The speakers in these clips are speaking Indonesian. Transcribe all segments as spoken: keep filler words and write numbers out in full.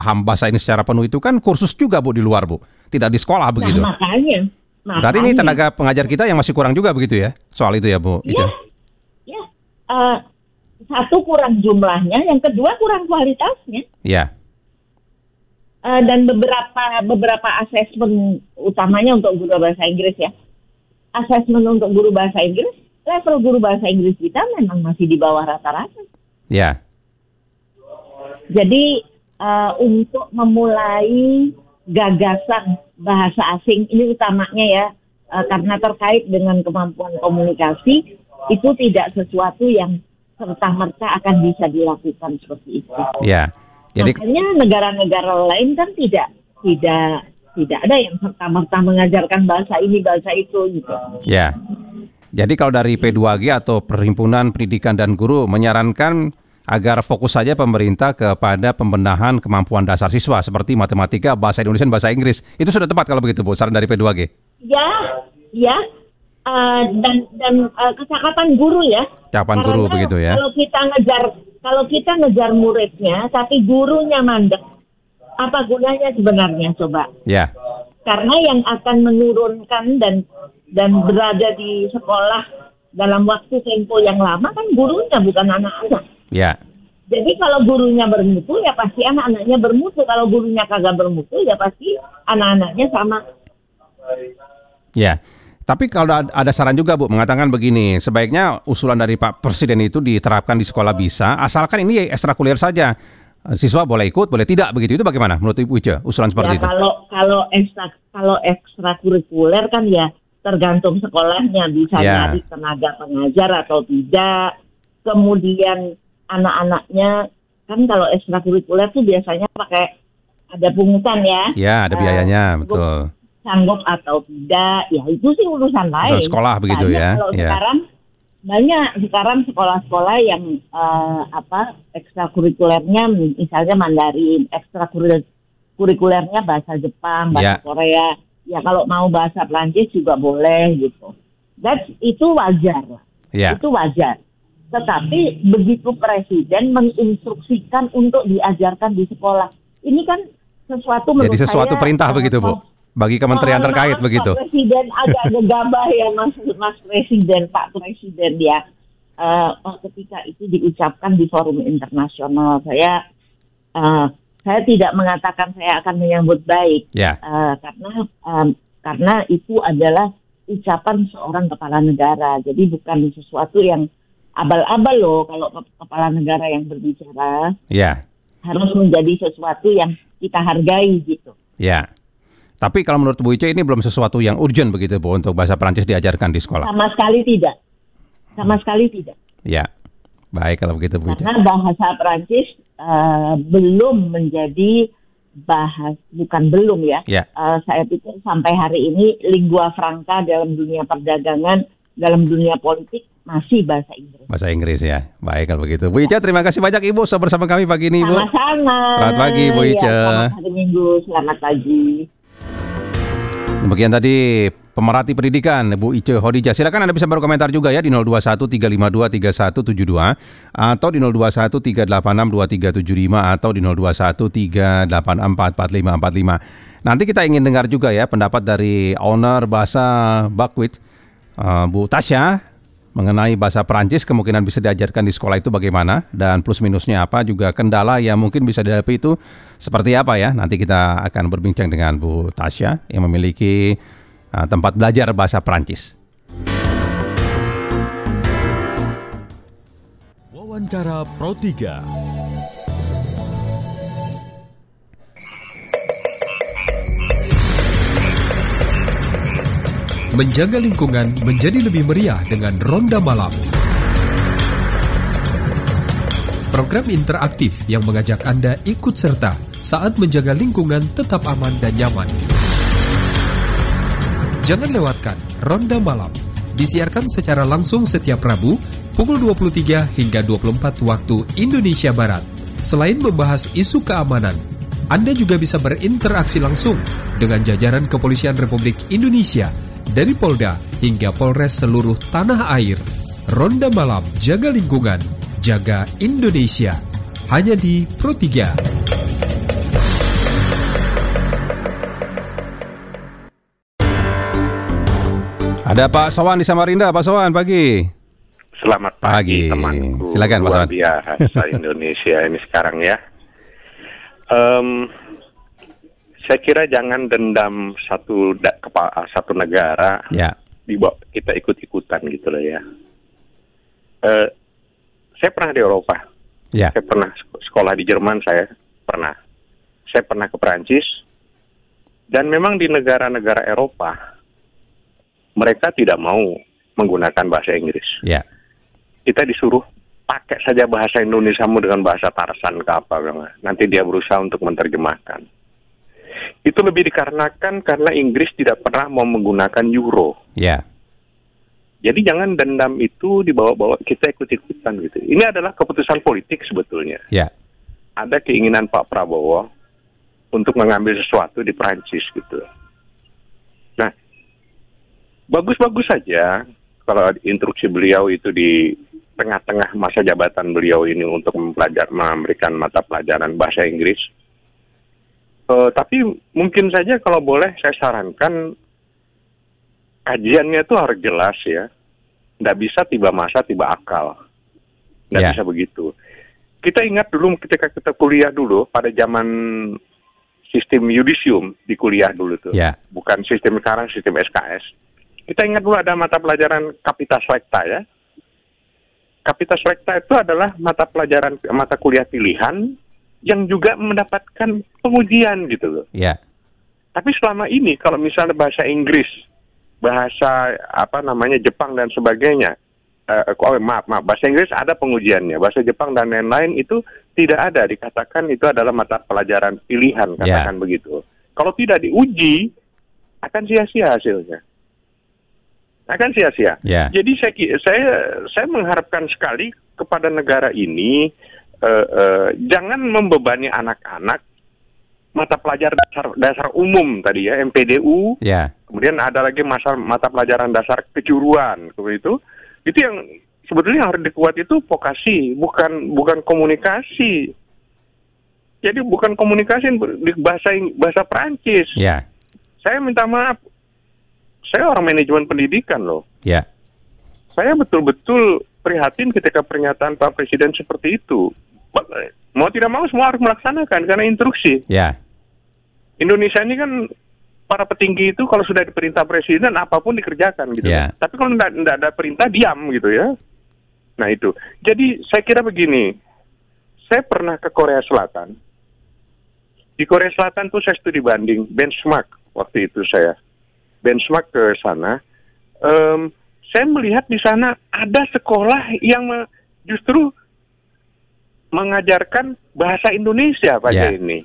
paham bahasa ini secara penuh itu kan kursus juga Bu di luar Bu, tidak di sekolah begitu. Nah, makanya, makanya. Berarti ini tenaga pengajar kita yang masih kurang juga begitu ya soal itu ya Bu? Ya, ya. Uh, satu kurang jumlahnya, yang kedua kurang kualitasnya. Ya. Uh, dan beberapa beberapa asesmen utamanya untuk guru bahasa Inggris ya. Asesmen untuk guru bahasa Inggris, level guru bahasa Inggris kita memang masih di bawah rata-rata. Ya. Jadi uh, untuk memulai gagasan bahasa asing ini utamanya ya uh, karena terkait dengan kemampuan komunikasi itu tidak sesuatu yang serta-merta akan bisa dilakukan seperti itu. Ya. Jadi makanya negara-negara lain kan tidak tidak tidak ada yang serta-merta mengajarkan bahasa ini bahasa itu gitu. Ya. Jadi kalau dari P dua G atau Perhimpunan Pendidikan dan Guru menyarankan agar fokus saja pemerintah kepada pembenahan kemampuan dasar siswa seperti matematika, bahasa Indonesia, dan bahasa Inggris. Itu sudah tepat kalau begitu Bu, saran dari P dua G? Ya, ya. Uh, dan dan uh, kecakapan guru ya. Cakapan guru begitu ya. Kalau kita ngejar kalau kita ngejar muridnya tapi gurunya mandek, apa gunanya sebenarnya coba? Ya. Karena yang akan menurunkan dan dan berada di sekolah dalam waktu tempo yang lama kan gurunya bukan anak-anak. Ya. Jadi kalau gurunya bermutu ya pasti anak-anaknya bermutu. Kalau gurunya kagak bermutu ya pasti anak-anaknya sama. Ya. Tapi kalau ada saran juga Bu mengatakan begini, sebaiknya usulan dari Pak Presiden itu diterapkan di sekolah bisa, asalkan ini ekstrakurikuler saja. Siswa boleh ikut, boleh tidak begitu. Itu bagaimana menurut Ibu Ica usulan seperti ya, itu? Kalau kalau ekstra kalau ekstrakurikuler kan ya tergantung sekolahnya bisa ya. nyari tenaga pengajar atau tidak. Kemudian anak-anaknya kan kalau ekstrakurikuler tuh biasanya pakai ada pungutan ya. Ya, ada biayanya, uh, betul. Sanggup atau tidak, ya itu sih urusan lain. Urusan sekolah begitu banyak ya. Kalau ya. sekarang banyak sekarang sekolah-sekolah yang uh, apa ekstrakurikulernya misalnya Mandarin, ekstrakurikulernya bahasa Jepang, bahasa ya. Korea. Ya kalau mau bahasa Perancis juga boleh gitu. That's itu wajar lah. Ya. Itu wajar. Tetapi begitu Presiden menginstruksikan untuk diajarkan di sekolah, ini kan sesuatu menurut Jadi sesuatu saya, perintah uh, begitu Bu, bagi kementerian mohon terkait maaf, begitu. Pak Presiden agak gegabah ya Mas Mas Presiden, Pak Presiden ya. Uh, ketika itu diucapkan di forum internasional, saya uh, saya tidak mengatakan saya akan menyambut baik, ya. uh, karena um, karena itu adalah ucapan seorang kepala negara, jadi bukan sesuatu yang abal-abal loh kalau kepala negara yang berbicara. Ya. Harus menjadi sesuatu yang kita hargai gitu. Ya. Tapi kalau menurut Bu Ica ini belum sesuatu yang urgent begitu Bu untuk bahasa Perancis diajarkan di sekolah? Sama sekali tidak. Sama sekali tidak. Ya. Baik kalau begitu Bu Ica. Karena bahasa Perancis uh, belum menjadi bahas bukan belum ya. ya. Uh, saya pikir sampai hari ini lingua franca dalam dunia perdagangan, dalam dunia politik masih bahasa Inggris. Bahasa Inggris ya. Baik kalau begitu. Bu Ica, terima kasih banyak Ibu sudah bersama kami pagi ini Ibu. Sama-sama. Selamat pagi Bu Ica. Ya, selamat hari Minggu, selamat pagi. Demikian tadi pemerhati pendidikan Bu Ica Khadijah. Silakan Anda bisa berkomentar juga ya di nol dua satu tiga lima dua tiga satu tujuh dua atau di nol dua satu tiga delapan enam dua tiga tujuh lima atau di nol dua satu tiga delapan empat empat lima empat lima. Nanti kita ingin dengar juga ya pendapat dari owner bahasa Bakwit, uh, Bu Tasya, mengenai bahasa Perancis kemungkinan bisa diajarkan di sekolah itu bagaimana dan plus minusnya apa, juga kendala yang mungkin bisa dihadapi itu seperti apa ya. Nanti kita akan berbincang dengan Bu Tasya yang memiliki uh, tempat belajar bahasa Perancis. Wawancara Pro tiga. Menjaga lingkungan menjadi lebih meriah dengan Ronda Malam. Program interaktif yang mengajak Anda ikut serta saat menjaga lingkungan tetap aman dan nyaman. Jangan lewatkan Ronda Malam. Disiarkan secara langsung setiap Rabu pukul dua puluh tiga hingga dua puluh empat waktu Indonesia Barat. Selain membahas isu keamanan, Anda juga bisa berinteraksi langsung dengan jajaran Kepolisian Republik Indonesia dari Polda hingga Polres seluruh tanah air. Ronda Malam, jaga lingkungan, jaga Indonesia. Hanya di Pro tiga. Ada Pak Sowan di Samarinda. Pak Sowan, pagi. Selamat pagi, Pagi. temanku. Silakan, Pak Luar Sowan. biasa Indonesia ini sekarang ya. Em, saya kira jangan dendam satu da, kepa, satu negara Ya. dibawa kita ikut-ikutan gitu loh ya. Eh, saya pernah di Eropa. Ya. Saya pernah sek- sekolah di Jerman, saya pernah. Saya pernah ke Perancis. Dan memang di negara-negara Eropa mereka tidak mau menggunakan bahasa Inggris. Ya. Kita disuruh pakai saja bahasa Indonesiamu dengan bahasa Tarsan ke apa, nanti dia berusaha untuk menerjemahkan. Itu lebih dikarenakan karena Inggris tidak pernah mau menggunakan euro. Ya. Jadi jangan dendam itu dibawa-bawa kita ikut-ikutan gitu. Ini adalah keputusan politik sebetulnya. Ya. Ada keinginan Pak Prabowo untuk mengambil sesuatu di Perancis gitu. Nah, bagus-bagus saja kalau instruksi beliau itu di tengah-tengah masa jabatan beliau ini untuk mempelajar, memberikan mata pelajaran bahasa Inggris. Uh, tapi mungkin saja kalau boleh saya sarankan kajiannya itu harus jelas ya. Nggak bisa tiba masa tiba akal. Nggak Ya. bisa begitu. Kita ingat dulu ketika kita kuliah dulu pada zaman sistem yudisium di kuliah dulu tuh. Ya. Bukan sistem sekarang, sistem S K S. Kita ingat dulu ada mata pelajaran Capitas Recta ya. Capitas Recta itu adalah mata pelajaran, mata kuliah pilihan yang juga mendapatkan pengujian gitu loh. Ya. Tapi selama ini kalau misalnya bahasa Inggris, bahasa apa namanya Jepang dan sebagainya, eh, oh, maaf maaf bahasa Inggris ada pengujiannya, bahasa Jepang dan lain-lain itu tidak ada, dikatakan itu adalah mata pelajaran pilihan, katakan Ya. begitu. Kalau tidak diuji akan sia-sia hasilnya. Akan sia-sia. Ya. Jadi saya ki- saya saya mengharapkan sekali kepada negara ini eh, eh, jangan membebani anak-anak mata pelajaran dasar dasar umum tadi ya, M P D U. Ya. Kemudian ada lagi masa mata pelajaran dasar kejuruan, seperti itu. Itu yang sebetulnya harus dikuat itu vokasi, bukan bukan komunikasi. Jadi bukan komunikasi di bahasa Ing- bahasa Prancis. Ya. Saya minta maaf. Saya orang manajemen pendidikan loh. Ya. Saya betul-betul prihatin ketika pernyataan Pak Presiden seperti itu. Mau tidak mau semua harus melaksanakan karena instruksi. Ya. Indonesia ini kan para petinggi itu kalau sudah diperintah presiden apapun dikerjakan gitu. Ya. Tapi kalau tidak ada perintah diam gitu ya. Nah itu. Jadi saya kira begini. Saya pernah ke Korea Selatan. Di Korea Selatan tuh saya studi banding benchmark waktu itu saya. Benchmark ke sana, um, saya melihat di sana ada sekolah yang me- justru mengajarkan bahasa Indonesia pada Ya. ini.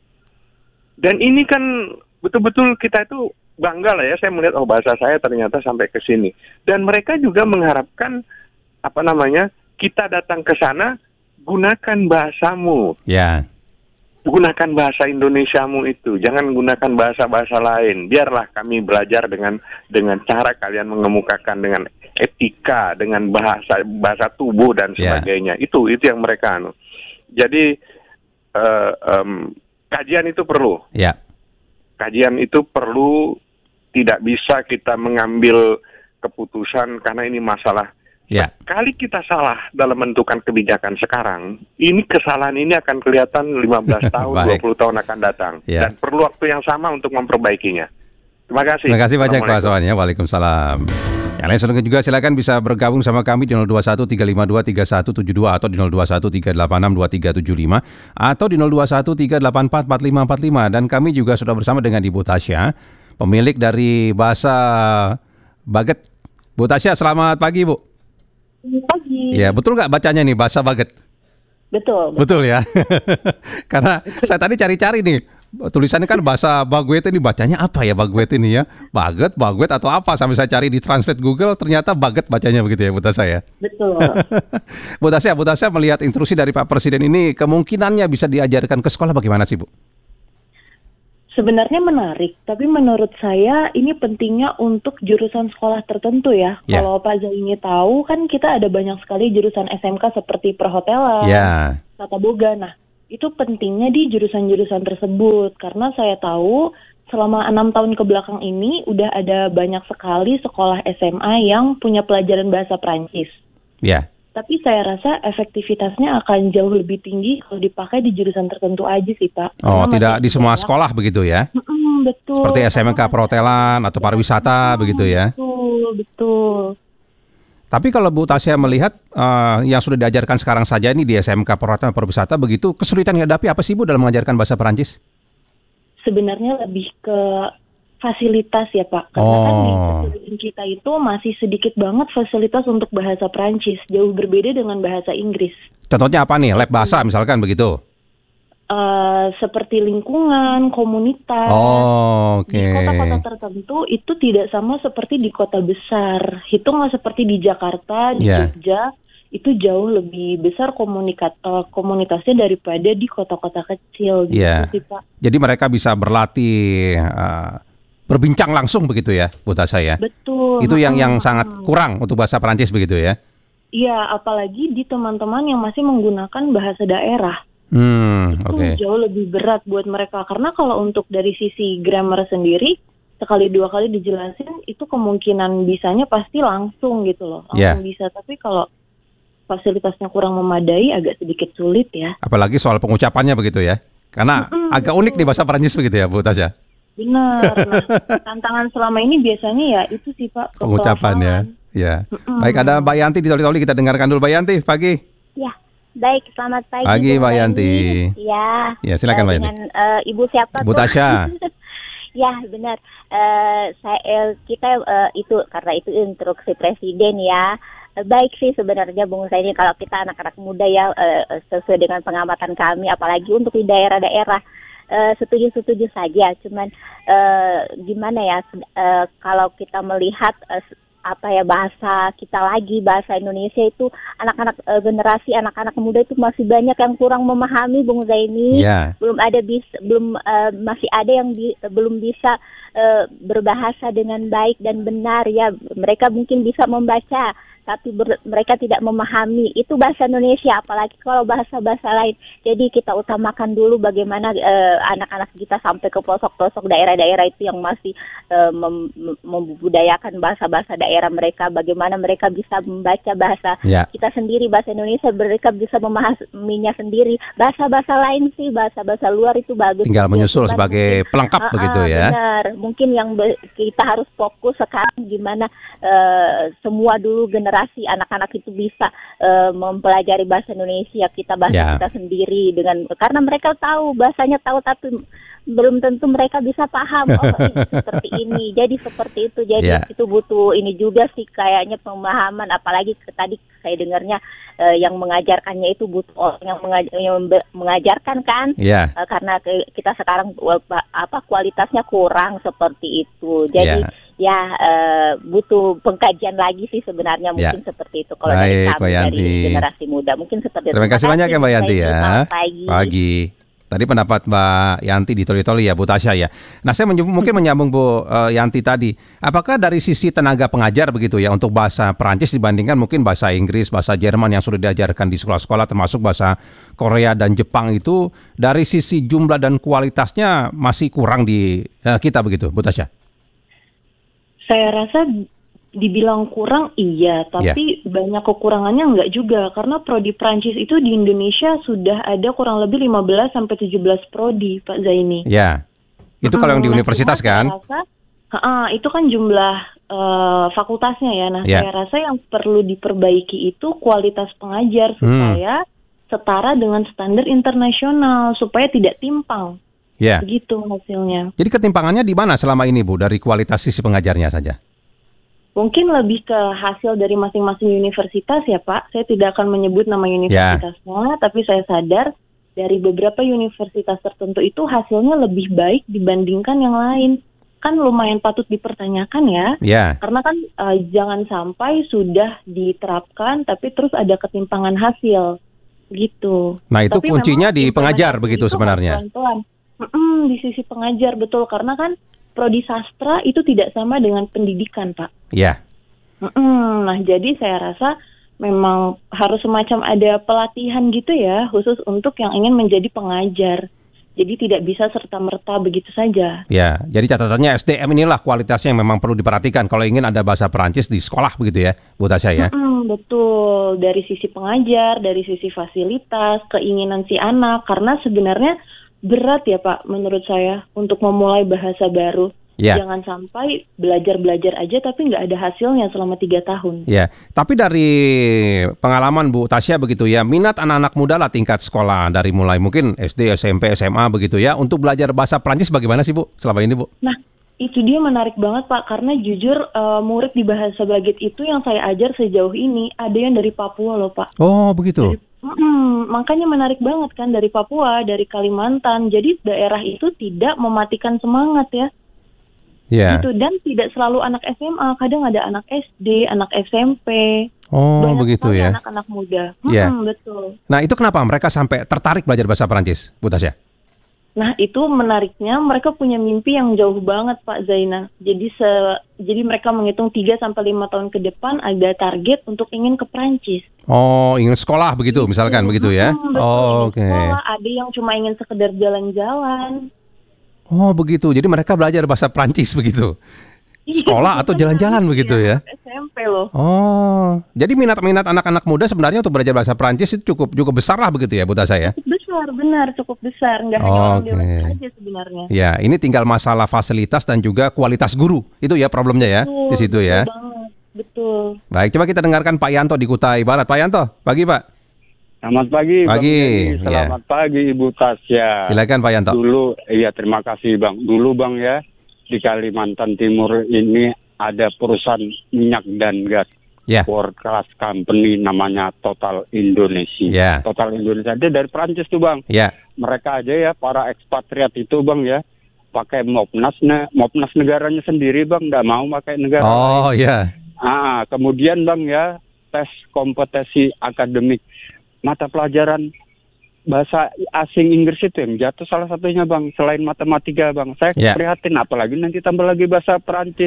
Dan ini kan betul-betul kita itu bangga lah ya, saya melihat oh bahasa saya ternyata sampai ke sini. Dan mereka juga mengharapkan apa namanya kita datang ke sana gunakan bahasamu. Ya. Gunakan bahasa Indonesiamu itu, jangan gunakan bahasa-bahasa lain. Biarlah kami belajar dengan dengan cara kalian mengemukakan dengan etika, dengan bahasa bahasa tubuh dan Ya. sebagainya. Itu itu yang mereka anu. Jadi eh, em, kajian itu perlu. Ya. Kajian itu perlu. Tidak bisa kita mengambil keputusan karena ini masalah. Ya. Kali kita salah dalam menentukan kebijakan sekarang, ini kesalahan ini akan kelihatan lima belas tahun, Baik. dua puluh tahun akan datang. Ya. Dan perlu waktu yang sama untuk memperbaikinya. Terima kasih. Terima kasih banyak Pak Assalamualaikum. Sowan ya. Waalaikumsalam. Yang lain sedang juga silakan bisa bergabung sama kami di nol dua satu tiga lima dua tiga satu tujuh dua atau di nol dua satu tiga delapan enam dua tiga tujuh lima atau di nol dua satu tiga delapan empat empat lima empat lima. Dan kami juga sudah bersama dengan Ibu Tasya, pemilik dari Bahasa Baget. Bu Tasya, selamat pagi Bu. Pagi. Ya, betul nggak bacanya nih Bahasa Baget? Betul. Betul ya. Karena saya tadi cari-cari nih. Tulisannya kan bahasa Baguet ini, bacanya apa ya Baguet ini ya? Baget, Baguet atau apa? Sampai saya cari di translate Google ternyata Baget bacanya begitu ya Bu Tasya ya. Betul. Bu Tasya, Bu Tasya melihat instruksi dari Pak Presiden ini kemungkinannya bisa diajarkan ke sekolah bagaimana sih Bu? Sebenarnya menarik, tapi menurut saya ini pentingnya untuk jurusan sekolah tertentu ya. Ya. Kalau Pak Zaini tahu kan kita ada banyak sekali jurusan S M K seperti perhotelan, Ya. tata boga. Nah, itu pentingnya di jurusan-jurusan tersebut karena saya tahu selama enam tahun ke belakang ini udah ada banyak sekali sekolah S M A yang punya pelajaran bahasa Prancis. Ya. Tapi saya rasa efektivitasnya akan jauh lebih tinggi kalau dipakai di jurusan tertentu aja sih, Pak. Oh, Karena tidak masih di semua banyak- sekolah begitu ya? Mm-mm, betul. Seperti S M K Karena perhotelan atau pariwisata Mm, begitu ya? Betul, betul. Tapi kalau Bu Tasya melihat eh, yang sudah diajarkan sekarang saja ini di S M K perhotelan pariwisata begitu, kesulitan yang dihadapi apa sih Bu dalam mengajarkan bahasa Perancis? Sebenarnya lebih ke fasilitas ya Pak, karena kan di Oh. kurikulum kita itu masih sedikit banget fasilitas untuk bahasa Prancis, jauh berbeda dengan bahasa Inggris. Contohnya apa nih? Lab bahasa misalkan begitu? Eh, seperti lingkungan, komunitas. Oh, oke. Di kota-kota tertentu itu tidak sama seperti di kota besar. Hitunglah seperti di Jakarta, di Ya. Jogja, itu jauh lebih besar komunikat eh, komunitasnya daripada di kota-kota kecil gitu Ya. sih Pak. Jadi mereka bisa berlatih eh, berbincang langsung begitu ya, Bu Tasya ya? Betul. Itu yang yang Mm-mm. sangat kurang untuk bahasa Perancis begitu ya? Iya, apalagi di teman-teman yang masih menggunakan bahasa daerah. Hmm, Itu oke. jauh lebih berat buat mereka. Karena kalau untuk dari sisi grammar sendiri, sekali dua kali dijelasin, itu kemungkinan bisanya pasti langsung gitu loh. Ya. Langsung bisa. Tapi kalau fasilitasnya kurang memadai, agak sedikit sulit ya. Apalagi soal pengucapannya begitu ya? Karena Mm-mm, agak unik di bahasa Perancis begitu ya, Bu Tasya? Benar. Nah, tantangan selama ini biasanya ya itu sih Pak. Pengucapan ya. kepelafalan. Ya. Mm-mm. Baik, ada Mbak Yanti di Toli-Toli, kita dengarkan dulu Mbak Yanti pagi. Ya, baik. Selamat pagi. Pagi, Bung Mbak Reni. Yanti. Ya. Ya, silakan, eh, Mbak Yanti. Dengan eh, Ibu siapa Bu tuh? Tasya. Ya, benar. Eh, saya eh, kita eh, itu karena itu instruksi presiden ya. Eh, Baik sih sebenarnya Bung Zaini kalau kita anak-anak muda ya eh, sesuai dengan pengamatan kami, apalagi untuk di daerah-daerah. Eh, setuju-setuju saja, cuman eh, gimana ya sed- eh, kalau kita melihat eh, s- apa ya bahasa kita lagi bahasa Indonesia itu anak-anak eh, generasi anak-anak muda itu masih banyak yang kurang memahami Bung Zaini. Ya. Belum ada bis belum eh, masih ada yang bi- belum bisa eh, berbahasa dengan baik dan benar ya. Mereka mungkin bisa membaca tapi ber- mereka tidak memahami itu bahasa Indonesia, apalagi kalau bahasa-bahasa lain. Jadi kita utamakan dulu bagaimana eh, anak-anak kita sampai ke pelosok-pelosok daerah-daerah itu yang masih eh, mem- mem- membudayakan bahasa-bahasa daerah mereka, bagaimana mereka bisa membaca bahasa Ya. kita sendiri, bahasa Indonesia, mereka bisa memahaminya sendiri. Bahasa-bahasa lain sih, bahasa-bahasa luar itu bagus. Tinggal juga, menyusul cuman sebagai mungkin- pelengkap Ah, begitu ah, ya. Benar, mungkin yang be- kita harus fokus sekarang gimana eh, semua dulu generasi anak-anak itu bisa eh, mempelajari bahasa Indonesia, kita bahasa Ya. kita sendiri dengan karena mereka tahu bahasanya tahu tapi belum tentu mereka bisa paham oh ini seperti ini, jadi seperti itu, jadi Ya. itu butuh ini juga sih kayaknya pemahaman, apalagi ke- tadi saya dengarnya eh, yang mengajarkannya itu butuh orang yang, mengaj- yang be- mengajarkan kan. Ya. Eh, karena ke- kita sekarang wa- pa- apa kualitasnya kurang seperti itu. Jadi ya eh, butuh pengkajian lagi sih sebenarnya, Ya. mungkin seperti itu kalau dari Baik, kami Mbak dari Yanti. generasi muda mungkin seperti itu. Terima kasih banyak ya Mbak Yanti ya. Selamat pagi. Pagi. Tadi pendapat Mbak Yanti di Toli-Toli ya, Bu Tasya ya. Nah, saya menyu- mungkin menyambung Bu eh, Yanti tadi. Apakah dari sisi tenaga pengajar begitu ya untuk bahasa Perancis dibandingkan mungkin bahasa Inggris, bahasa Jerman yang sudah diajarkan di sekolah-sekolah termasuk bahasa Korea dan Jepang itu dari sisi jumlah dan kualitasnya masih kurang di eh, kita begitu, Bu Tasya? Saya rasa dibilang kurang iya, tapi banyak kekurangannya enggak juga. Karena prodi Prancis itu di Indonesia sudah ada kurang lebih lima belas sampai tujuh belas prodi, Pak Zaini. Ya. Itu kalau yang di Nah, universitas cuma saya kan? rasa, ha-ha, itu kan jumlah eh, fakultasnya ya. Nah, Ya. saya rasa yang perlu diperbaiki itu kualitas pengajar supaya setara dengan standar internasional, supaya tidak timpang. Ya. Begitu hasilnya. Jadi ketimpangannya di mana selama ini Bu dari kualitas sisi pengajarnya saja? Mungkin lebih ke hasil dari masing-masing universitas ya Pak. Saya tidak akan menyebut nama universitasnya, tapi saya sadar dari beberapa universitas tertentu itu hasilnya lebih baik dibandingkan yang lain. Kan lumayan patut dipertanyakan ya. Ya. Karena kan eh, jangan sampai sudah diterapkan tapi terus ada ketimpangan hasil gitu. Nah, itu Tapi kuncinya memang di pengajar implementasi begitu itu sebenarnya. harus pelan-pelan. Mm-mm, di sisi pengajar betul, karena kan prodi sastra itu tidak sama dengan pendidikan, Pak. Ya. Mm-mm, nah, jadi saya rasa memang harus semacam ada pelatihan gitu ya, khusus untuk yang ingin menjadi pengajar. Jadi tidak bisa serta-merta begitu saja. Ya, jadi catatannya S D M inilah kualitasnya yang memang perlu diperhatikan kalau ingin ada bahasa Perancis di sekolah begitu ya, Bu Tasya ya? Mm-mm, betul, dari sisi pengajar, dari sisi fasilitas, keinginan si anak, karena sebenarnya berat ya Pak menurut saya untuk memulai bahasa baru. Ya. Jangan sampai belajar-belajar aja tapi nggak ada hasilnya selama tiga tahun. Ya, tapi dari pengalaman Bu Tasya begitu ya, minat anak-anak muda lah tingkat sekolah dari mulai mungkin S D, S M P, S M A begitu ya, untuk belajar bahasa Perancis bagaimana sih Bu selama ini Bu? Nah, itu dia menarik banget Pak, karena jujur uh, murid di bahasa Baget itu yang saya ajar sejauh ini ada yang dari Papua loh Pak. Oh begitu. Dari, mm, makanya menarik banget kan, dari Papua, dari Kalimantan. Jadi daerah itu tidak mematikan semangat ya. Ya. Gitu. Dan tidak selalu anak S M A, kadang ada anak S D, anak S M P. Oh banyak begitu ya. Anak-anak muda. Ya. Hmm, betul. Nah itu kenapa mereka sampai tertarik belajar bahasa Perancis, Bu Tasya? Nah itu menariknya, mereka punya mimpi yang jauh banget Pak Zainal. Jadi se, jadi mereka menghitung tiga sampai lima tahun ke depan ada target untuk ingin ke Perancis. Oh ingin sekolah begitu, misalkan begitu ya? Hmm, betul, Oh, oke. okay. Sekolah, ada yang cuma ingin sekedar jalan-jalan. Oh begitu, jadi mereka belajar bahasa Perancis begitu? Sekolah atau jalan-jalan begitu ya? S M P loh. Oh, jadi minat-minat anak-anak muda sebenarnya untuk belajar bahasa Perancis itu cukup cukup besar lah begitu ya Bu Tasya ya? Cukup besar, benar, cukup besar. Nggak Oh, hanya orang oke. dewasa aja sebenarnya. Ya, ini tinggal masalah fasilitas dan juga kualitas guru. Itu ya problemnya ya, Betul, di situ ya. Betul banget, betul. Baik, coba kita dengarkan Pak Yanto di Kutai Barat. Pak Yanto, pagi Pak. Selamat pagi, Pagi, Bang Denny. Selamat ya. pagi Ibu Tasya. Silakan Pak Yanto. Dulu, iya terima kasih Bang. Dulu Bang ya, di Kalimantan Timur ini ada perusahaan minyak dan gas. Ya. World class company namanya Total Indonesia. Ya. Total Indonesia dia dari Prancis tuh Bang. Ya. Mereka aja ya para ekspatriat itu Bang ya, pakai mopnas, mopnas negaranya sendiri Bang, nggak mau pakai negara lain. Oh ya. Ah, kemudian Bang ya, tes kompetensi akademik mata pelajaran bahasa asing Inggris itu yang jatuh salah satunya Bang, selain matematika Bang. Saya Ya. prihatin apalagi nanti tambah lagi bahasa Perancis.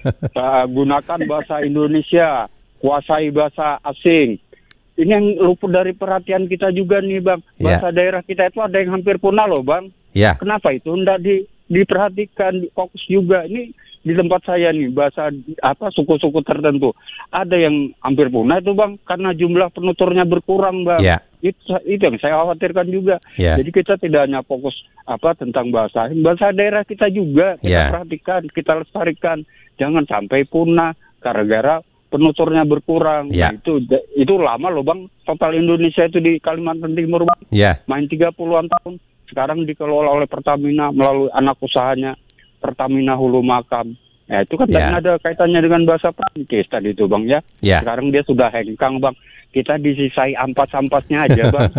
uh, gunakan bahasa Indonesia, kuasai bahasa asing. Ini yang luput dari perhatian kita juga nih Bang. Bahasa Ya. daerah kita itu ada yang hampir punah loh Bang. Ya. Kenapa itu enggak di, diperhatikan, fokus juga. Ini di tempat saya nih, bahasa apa suku-suku tertentu. Ada yang hampir punah itu Bang, karena jumlah penuturnya berkurang Bang. Ya. Itu, itu yang saya khawatirkan juga. Ya. Jadi kita tidak hanya fokus apa tentang bahasa, bahasa daerah kita juga kita Ya. perhatikan, kita lestarikan. Jangan sampai punah gara-gara penuturnya berkurang. Ya. Nah, itu itu lama loh Bang. Total Indonesia itu di Kalimantan Timur Bang. Ya. Main tiga puluhan tahun. Sekarang dikelola oleh Pertamina melalui anak usahanya Pertamina Hulu Makam. Ya itu kan Ya. ada kaitannya dengan bahasa Prancis tadi itu Bang ya. Ya. Sekarang dia sudah hengkang Bang. Kita disisai ampas-ampasnya aja Bang.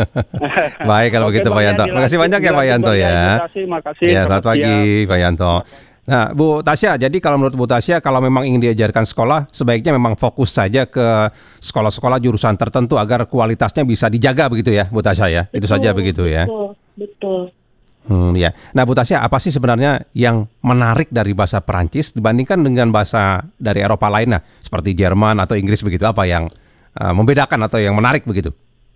Baik kalau Oke, begitu Pak Bang, ya, Yanto. Terima kasih dilanjut, banyak ya Pak dilanjut, Yanto Bang, ya. Terima kasih, makasih. Ya, selamat Selamat pagi Pak Yanto. Nah, Bu Tasya, jadi kalau menurut Bu Tasya, kalau memang ingin diajarkan sekolah, sebaiknya memang fokus saja ke sekolah-sekolah jurusan tertentu agar kualitasnya bisa dijaga begitu ya, Bu Tasya ya. Itu saja begitu ya. Betul, betul. Hmm, ya. Nah, Bu Tasya, apa sih sebenarnya yang menarik dari bahasa Perancis dibandingkan dengan bahasa dari Eropa lainnya, seperti Jerman atau Inggris begitu? Apa yang uh, membedakan atau yang menarik begitu?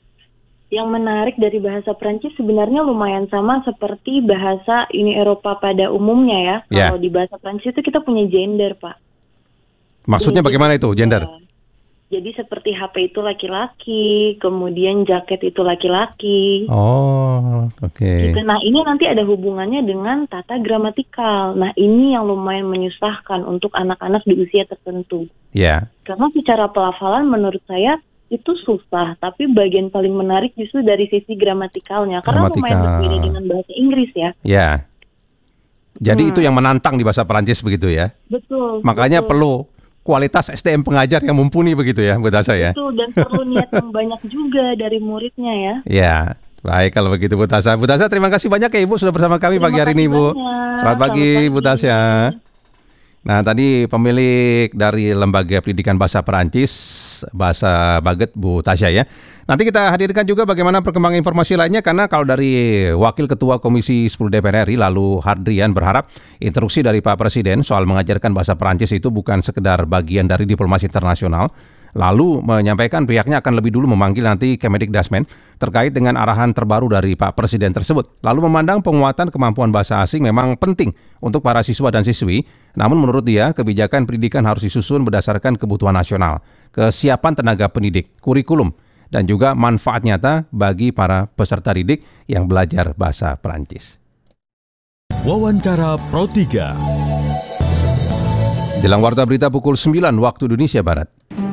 Yang menarik dari bahasa Prancis sebenarnya lumayan sama seperti bahasa Uni Eropa pada umumnya ya. Ya. Kalau di bahasa Prancis itu kita punya gender, Pak. Maksudnya Jadi, bagaimana itu, gender? ya. Jadi seperti H P itu laki-laki, kemudian jaket itu laki-laki. Oh, oke. Gitu. Nah ini nanti ada hubungannya dengan tata gramatikal. Nah ini yang lumayan menyusahkan untuk anak-anak di usia tertentu. Ya. Karena secara pelafalan menurut saya itu susah, tapi bagian paling menarik justru dari sisi gramatikalnya. Karena lumayan Gramatikal. berbeda dengan bahasa Inggris ya. Ya. Jadi Hmm. itu yang menantang di bahasa Perancis begitu ya. Betul. Makanya betul. perlu kualitas S D M pengajar yang mumpuni begitu ya, Bu Tasya ya. Betul, dan perlu niat yang banyak juga dari muridnya ya. Ya. Baik kalau begitu Bu Tasya. Bu Tasya terima kasih banyak ya Ibu sudah bersama kami Terima pagi hari ini kasih Bu. banyak. Selamat pagi Selamat Bu pagi. Tasya. Nah tadi pemilik dari Lembaga Pendidikan Bahasa Perancis, Bahasa Baget Bu Tasya ya. Nanti kita hadirkan juga bagaimana perkembangan informasi lainnya karena kalau dari Wakil Ketua Komisi sepuluh D P R R I lalu Hardrian berharap instruksi dari Pak Presiden soal mengajarkan bahasa Perancis itu bukan sekedar bagian dari diplomasi internasional Lalu menyampaikan pihaknya akan lebih dulu memanggil nanti Kemendikdasmen terkait dengan arahan terbaru dari Pak Presiden tersebut. Lalu memandang penguatan kemampuan bahasa asing memang penting untuk para siswa dan siswi, namun menurut dia kebijakan pendidikan harus disusun berdasarkan kebutuhan nasional, kesiapan tenaga pendidik, kurikulum, dan juga manfaat nyata bagi para peserta didik yang belajar bahasa Perancis. Wawancara Pro tiga. Jelang warta berita pukul sembilan waktu Indonesia Barat.